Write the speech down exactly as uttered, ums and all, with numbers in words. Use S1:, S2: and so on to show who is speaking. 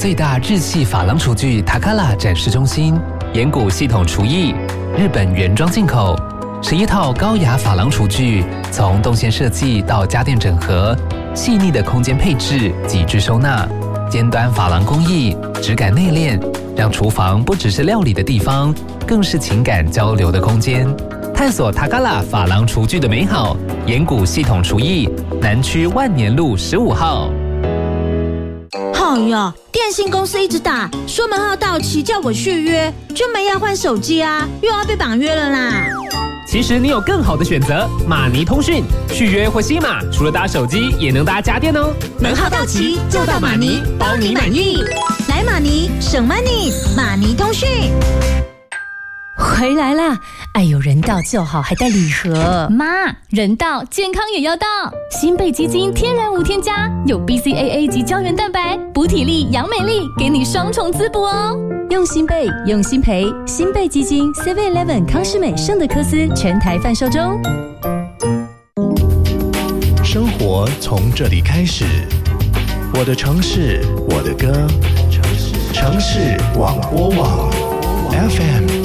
S1: 最大日系珐琅厨具塔卡拉展示中心，岩谷系统厨艺，日本原装进口，十一套高雅珐琅厨具，从动线设计到家电整合，细腻的空间配置，极致收纳，尖端珐琅工艺，质感内敛，让厨房不只是料理的地方，更是情感交流的空间。探索塔卡拉珐琅厨具的美好，岩谷系统厨艺，南区万年路十五号。
S2: 哎呀，电信公司一直打，说门号到期叫我续约，就没要换手机啊，又要被绑约了啦。
S3: 其实你有更好的选择，马尼通讯续约或新码，除了搭手机，也能搭家电哦。
S2: 门号到期就到马尼，包你满意。来马尼省 money， 马尼通讯。
S4: 回来啦！哎呦，人到就好，还带礼盒。
S5: 妈，人到健康也要到。新贝基金天然无添加，有 B C A A 及胶原蛋白，补体力、养美丽，给你双重滋补哦。
S4: 用心贝，用心培，新贝基金 seven eleven 康士美、圣德科斯全台贩售中。
S6: 生活从这里开始，我的城市，我的歌，城市广播网 F M。